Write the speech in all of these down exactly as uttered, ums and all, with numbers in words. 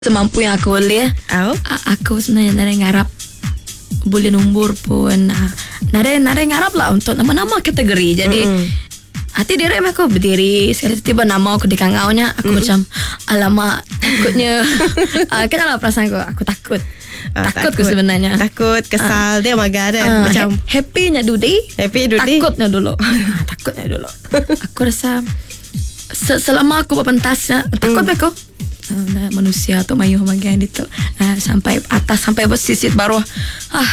semampu yang aku boleh. Oh. Aku sebenarnya nada ngarap boleh nombor pun. Nada nada ngarap lah untuk nama-nama kategori. Jadi mm-hmm. hati diri aku berdiri, sekali tiba nama aku di kangaunya, aku mm-hmm. macam alamak takutnya. uh, Kenapa perasaan aku? Aku takut. Uh, takut, takut sebenarnya. Takut, kesal, uh, dia maga ada. Uh, macam happy-nya dudi, happy dudi. Takutnya dulu. Takutnya dulu. Aku rasa selama aku berpentas, takut mm. aku. Uh, manusia tu mayuh bagian itu uh, sampai atas sampai bersisit bawah. Ah.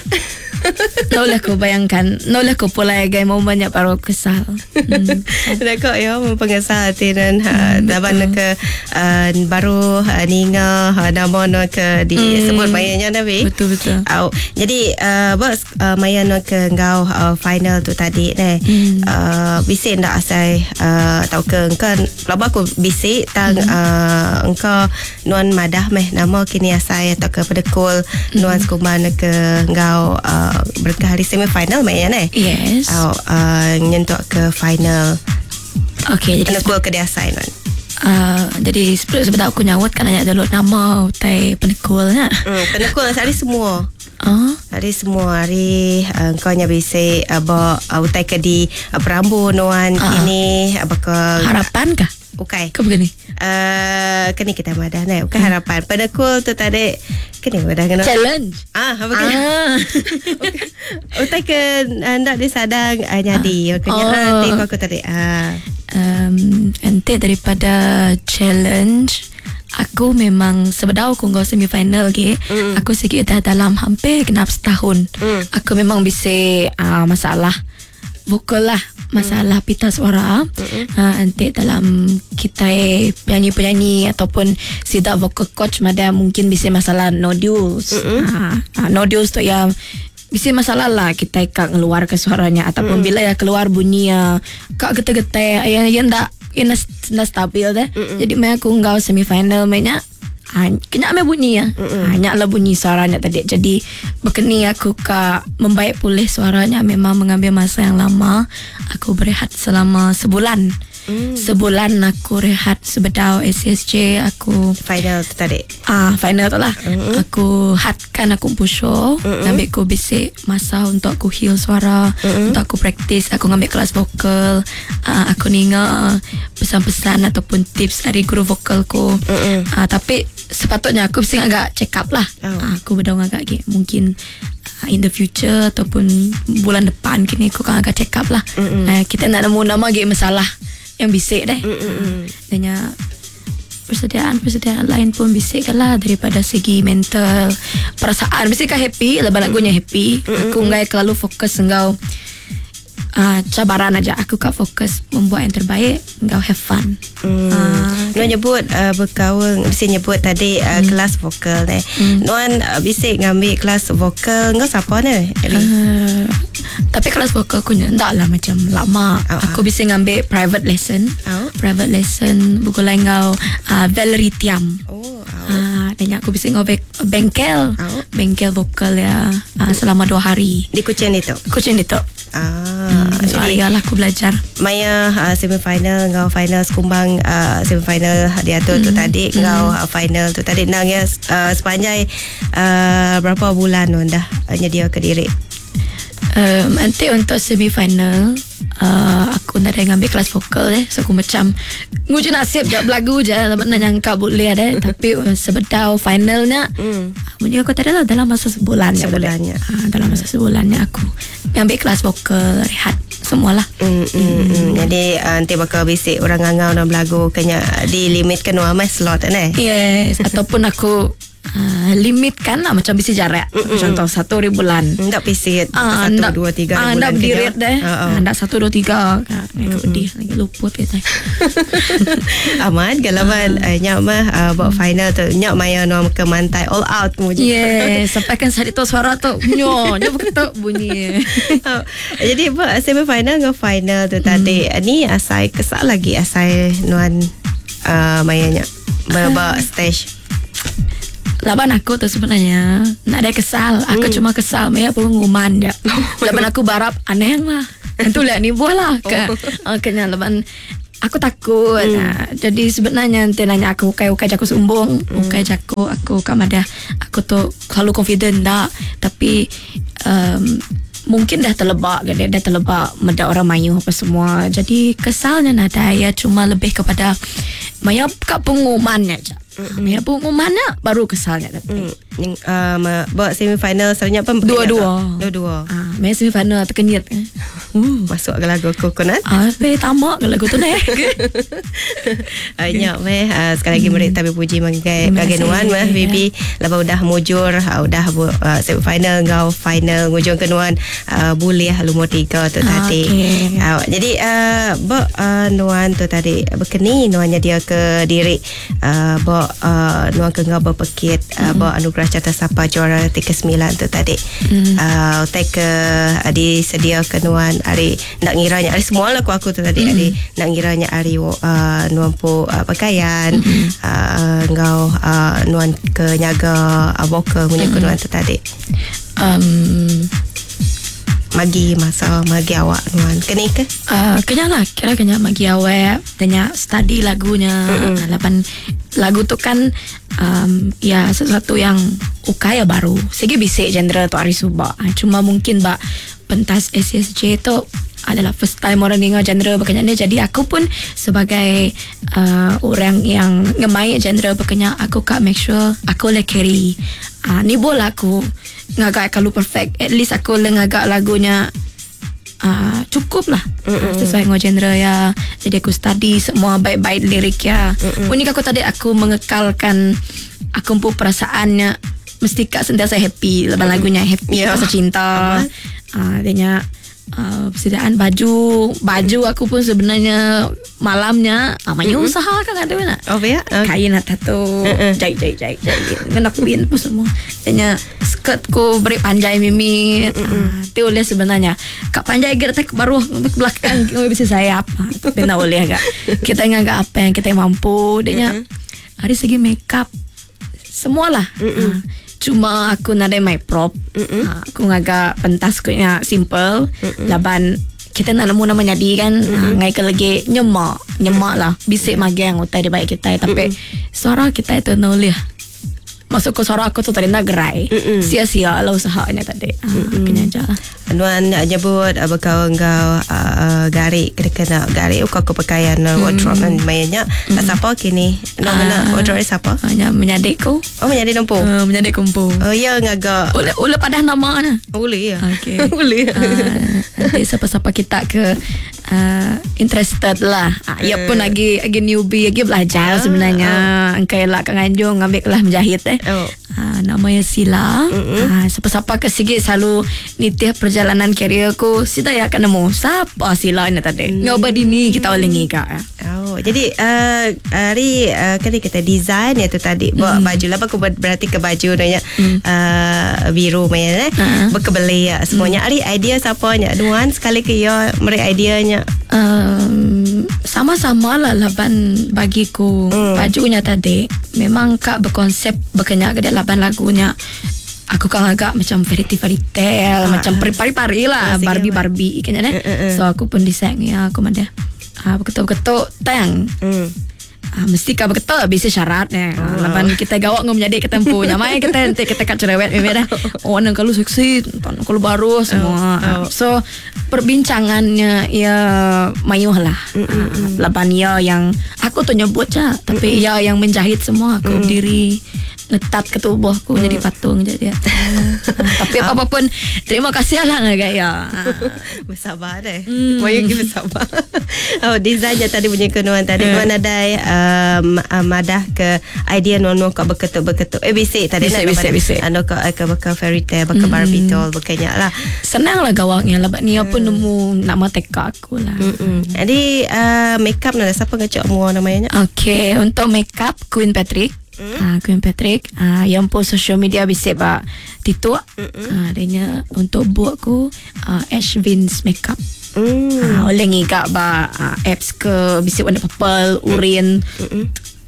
Nolah aku bayangkan, nolah aku pula gay mau banyak baru kesal. Hmm. Nak ya mempengesal hati dan dapat nak ke baru ninga nama nak ke di sebut mayanya nabi. Betul betul. Oh, jadi bos maya nak ke ngau final tu tadi ni. Bisik ndak asai tahu ke engkau pelaba aku bisik tang engkau nuan madah meh nama kini asai atau ke pedekul nuan sekuman ke ngau berkah hari semifinal main eh? Yes. Oh, uh, nyentuh ke final. Okay, jadi penekul ke dia sign kan. Uh, jadi sebenarnya aku nyawut kan hanya download nama utai penekul na. Hmm, penekul hari semua. Oh, hari semua hari uh, kau nya bisa aba uh, utai ke di uh, perambu nuan uh, ini apa ke harapan kah? Okay. Kau begini. Uh, kini kita madah ni. Bukan hmm. harapan. Penekul tu tadi. Kini madah kena. Challenge. Ah, apa kena? Ah. Utai ke anda disadang uh, nyadi. Okay. Oh. Nanti aku tadi. Ah. Um, nanti daripada challenge, aku memang sebenarnya aku nggak semifinal ke. Mm. Aku sikit dah dalam hampir genap setahun. Mm. Aku memang bisa uh, masalah vokal lah. Masalah mm. pita suara mm-hmm. uh, nanti dalam kita penyanyi-penyanyi ataupun sidak vocal coach mada mungkin bisa masalah nodules mm-hmm. uh, uh, nodules tu yang bisa masalah lah kita ikat ngeluarkan suaranya ataupun mm. bila ya keluar bunyi ya kak gete-gete yang yang tak yang tak stabil deh mm-hmm. jadi main aku ngau semifinal mainnya kena ambil bunyi ya hanya lah bunyi suaranya tadi jadi berkeni aku ke membaik pulih suaranya memang mengambil masa yang lama aku berehat selama sebulan mm. sebulan aku rehat sebedau S S J aku final tu tadi ah final tu lah mm-hmm. aku hatkan aku pusho mm-hmm. ambil aku bisik masa untuk aku heal suara mm-hmm. untuk aku praktis aku ngambil kelas vokal uh, aku ninga pesan-pesan ataupun tips dari guru vokalku mm-hmm. uh, tapi sepatutnya aku mesti agak check up lah. Oh. Aku berdoa agak okay, mungkin uh, in the future ataupun bulan depan kini aku kan agak check up lah. Uh, kita nak nemu nama lagi masalah yang bisik deh. Danya persediaan-persediaan lain pun bisik lah daripada segi mental, perasaan mesti kan happy, lepas lagunya happy. Mm-mm. Aku enggak terlalu fokus engkau Uh, cabaran aja aku kak fokus membuat yang terbaik engkau have fun. Hmm. Uh, Nuan nyebut uh, berkawan mesti nyebut tadi uh, hmm. kelas vokal ni. Hmm. Nuan uh, bisik ngambil kelas vokal engkau siapa ni? Uh, tapi kelas vokal aku ndak lah macam lama. Oh, aku uh. bisik ngambil private lesson. Oh. Private lesson buku lain engkau uh, Valerie Tiam. Oh. Ah, dan aku bisa ngobek bengkel, oh. bengkel vokal ya uh, selama dua hari di Kuching itu. Kuching itu. Ah, hmm, jadi lah aku belajar. Maya uh, semifinal, ngau final sekumbang uh, semifinal dia tu mm-hmm. tu tadi, ngau uh, final tu tadi nang ya uh, sepanjang uh, berapa bulan nun dah uh, nyedia ke diri. Um, nanti untuk semifinal uh, aku nak ngambil kelas vokal eh. So aku macam nguji nasib je belagu je nak nyangka boleh ada tapi uh, sebedau finalnya mm. uh, aku tadi lah dalam masa sebulan sebulannya uh, dalam masa sebulannya aku ngambil kelas vokal rehat semualah. Mm, mm, mm. Mm. Jadi uh, nanti bakal bisik orang ngangau nak belagu kena dilimitkan ramai slot ni. Yes ataupun aku Uh, limit kan lah macam bisa jarak mm-mm. contoh satu hari bulan tak pisit uh, satu ndak, dua tiga uh, bulan tak berdiri deh uh, uh. tak satu dua tiga aku pedih lagi luput kita aman galaman uh, nyak mah uh, buat final tu nyak maya nom ke mantai all out muji yes sampai kan saat itu suara tu nyo nyo begitu bunyi uh, jadi buat semifinal dengan final tu tadi mm. ni asai kesal lagi asai nuan uh, mayanya berapa stage laban aku tu sebenarnya nak ada kesal aku hmm. cuma kesal Maya pengumuman je laban aku barap aneh lah itu lah ni buah lah ke oh. uh, kena laban aku takut. Mm. Uh, jadi sebenarnya nanti nanya aku ukai-ukai jaku sumbung, mm. ukai jaku aku kat madah. Aku tu selalu confident dah. Tapi um, mungkin dah terlebak, dah, dah terlebak medak orang mayu apa semua. Jadi kesalnya nada ya cuma lebih kepada maya kat pengumumannya je. Mm-hmm. Maya pengumumannya baru kesalnya tapi. Mm. Yang um, buat semifinal sebenarnya apa? Dua-dua. Dua-dua. Ah, maya semifinal terkenyit. Uh, masuk ke lagu Coconut. Ah, pe tamak ke lagu tu nih. Banyak meh uh, sekali lagi mereka tapi puji mengai bagian meh Bibi lepas udah mujur uh, udah uh, semifinal ngau final ngujung kenuan uh, boleh lumur tiga tu tadi. Okay. Uh, jadi uh, bo uh, nuan tu tadi berkeni nuannya dia ke diri uh, bo uh, nuan ke ngau berpekit uh, mm. bo anugerah carta sapa juara tiga sembilan tu tadi. Mm. Uh, take ke uh, disedia kenuan hari nak ngiranya hari semua lah aku aku tu tadi mm. hari nak ngiranya hari uh, nuan po uh, pakaian mm-hmm. uh, ngau uh, nuan ke nyaga uh, boka punya mm-hmm. nuan tu tadi um, magi masa magi awak nuan kena ke uh, kena lah kira kena magi awak tanya study lagunya mm-hmm. lapan lagu tu kan um, ya sesuatu yang ukaya baru segi bisik genre tu hari subak cuma mungkin bak pentas S S J tu adalah first time orang dengar genre berkenyak ni. Jadi aku pun sebagai uh, orang yang ngemai genre berkenyak, aku kak make sure aku boleh carry uh, ni bola aku ngagak kalau perfect, at least aku boleh ngagak lagunya uh, cukup lah mm-mm. sesuai dengan genre ya. Jadi aku study semua baik-baik lirik ya. Unik aku tadi aku mengekalkan aku pun perasaannya mesti kak sentiasa happy lepas lagunya happy yeah. pasal cinta uh, adanya Uh, persediaan baju baju aku pun sebenarnya malamnya amanya mm-hmm. usaha kan ada mana oh ya okay. kain atau tato uh-uh. jahit jahit jahit jahit kena pin pun semua tanya skirt ko beri panjai mimi uh, tu oleh sebenarnya kak panjai gerak ke baru ke belakang kita bisa sayap tapi nak boleh agak kita ngagak apa yang kita mampu denya uh-huh. hari segi makeup semualah uh-uh. uh, cuma aku nak ada my prop uh, aku ngagak pentas ko nya simple uh-uh. laban kita nak nemu nama jadi kan uh-uh. uh, ngai ke lagi nyemak nyemak lah bisik magang utai di baik kita tapi uh-uh. suara kita itu nolih masuk ke suara aku tu tadi nak gerai uh-uh. sia-sia lah usahanya tadi uh, uh-uh. kena aja Nuan nak nyebut uh, berkau engkau uh, garik kena garik kau pakaian uh, wardrobe mm. mainnya mm. siapa kini nama uh, wardrobe siapa hanya menyadik ko oh menyadik nompo uh, menyadik kompo oh ya ngagak boleh boleh padah nama na boleh ya okey boleh uh, nanti siapa-siapa kita ke uh, interested lah uh, ya pun lagi lagi newbie lagi belajar uh, sebenarnya uh. engkai lah kang anjung ambil kelas menjahit eh oh. uh, namanya Sila mm-hmm. uh, siapa-siapa ke sikit selalu nitih perjalanan karier aku sida ya akan nemu siapa Sila ni tadi mm. ngobat ini kita boleh ngigak oh jadi uh, hari uh, kan kita design itu tadi buat mm. baju lah aku berarti ke baju nanya mm. uh, biru mainnya eh uh-huh. berkebeli ya semuanya mm. hari idea siapa nya duan sekali ke ya mereka ideanya um, sama-sama lah laban bagiku mm. bajunya tadi memang kak berkonsep berkenyak ke laban lagunya aku kan agak macam fairy tale ah, macam pari-pari lah Barbie-Barbie kayaknya uh, uh, uh. So aku pun desain ya aku ada ah, beketuk-beketuk tang mm. ah, mesti kau beketuk bisa syaratnya oh. Lapan kita gawak ngom jadi ketempu nyamai kita nanti kita kat cerewet memang dah oh nang kalau seksi kalau baru semua oh. Oh. So perbincangannya ya mayuh lah mm, mm, mm. Lapan ya yang aku tuh nyebut ya tapi mm, mm. ya yang menjahit semua aku mm. diri ngetat ke tubuhku hmm. jadi patung jadi ya. Tapi apapun terima kasih lah ngagak ya. Bersabar deh. Hmm. Mau yang bersabar. Oh desainnya tadi punya kenuan tadi hmm. mana ada um, madah ke idea nono kau berketuk-berketuk. Eh bisik tadi nak bisik-bisik. Anu kau ke bakal fairy tale, bakal hmm. Barbie doll berkenyak lah. Senang lah gawaknya lah. Ni apa hmm. nemu nama teka aku lah. Hmm. Jadi uh, makeup nada siapa ngecok mu namanya? Okay untuk makeup Queen Patrick. Mm. Uh, Queen Patrick uh, yang pun social media bisa ba Tito uh, adanya untuk buat ku uh, Ash Vince makeup mm. uh, oleh ngigak ba uh, apps ke bisa warna purple urin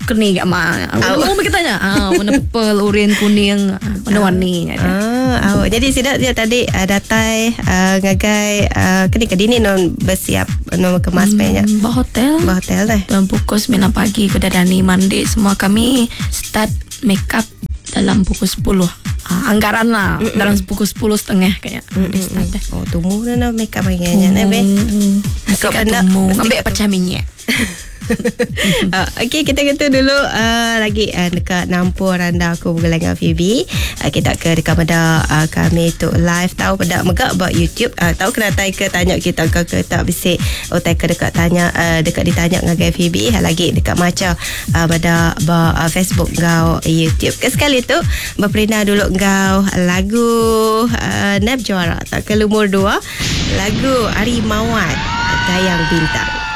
Keni kat mak. Oh, kita tanya. Ah, warna purple, oranye, kuning, warna-warni. Ah, awak jadi sidak dia tadi uh, datai uh, ngagai uh, kini kedini non bersiap non kemas banyak. Hmm, bah hotel. Bah hotel deh. Dan pukul sembilan pagi kita dani mandi semua kami start make up dalam pukul sepuluh. Ah, anggaran lah Mm-mm. dalam pukul sepuluh setengah kayak. Oh, tunggu na make up bagainya na be. Masih kat tunggu. Ambil pecah minyak. uh, okay, kita kata dulu uh, lagi uh, dekat Nampur Randa aku bergelang dengan Phoebe. Uh, kita ke dekat pada uh, kami tu live tahu pada megak buat YouTube. Uh, tahu kena tai ke tanya kita ke ke tak bisik. Oh tai ke dekat tanya uh, dekat ditanya dengan Phoebe. Uh, lagi dekat macam uh, pada uh, Facebook ngau YouTube. Ke sekali tu berperindah dulu ngau lagu uh, Nab Juara tak ke lumur dua lagu Ari Mawat Gayang Bintang.